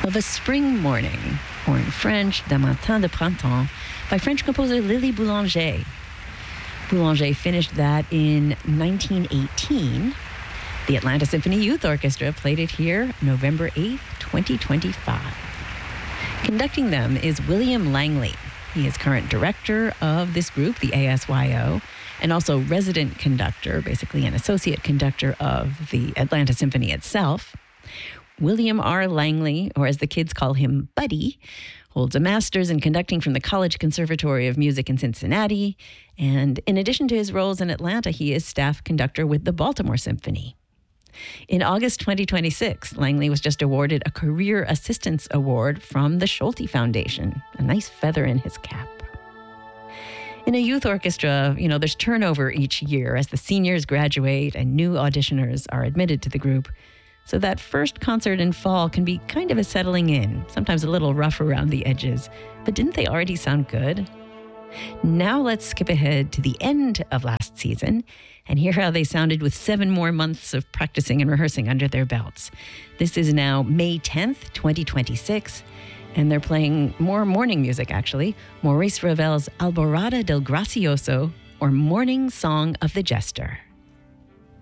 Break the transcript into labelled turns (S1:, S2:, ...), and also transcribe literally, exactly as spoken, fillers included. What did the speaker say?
S1: of A Spring Morning, or in French, D'un matin de printemps, by French composer Lily Boulanger. Boulanger finished that in nineteen eighteen. The Atlanta Symphony Youth Orchestra played it here November eighth, twenty twenty-five. Conducting them is William Langley. He is current director of this group, the A S Y O, and also resident conductor, basically an associate conductor of the Atlanta Symphony itself. William R. Langley, or as the kids call him, Buddy, holds a master's in conducting from the College Conservatory of Music in Cincinnati. And in addition to his roles in Atlanta, he is staff conductor with the Baltimore Symphony. In August twenty twenty-six, Langley was just awarded a Career Assistance Award from the Schulte Foundation, a nice feather in his cap. In a youth orchestra, you know, there's turnover each year as the seniors graduate and new auditioners are admitted to the group. So that first concert in fall can be kind of a settling in, sometimes a little rough around the edges. But didn't they already sound good? Now let's skip ahead to the end of last season and hear how they sounded with seven more months of practicing and rehearsing under their belts. This is now May tenth, twenty twenty-six, and they're playing more morning music, actually. Maurice Ravel's Alborada del Gracioso, or Morning Song of the Jester.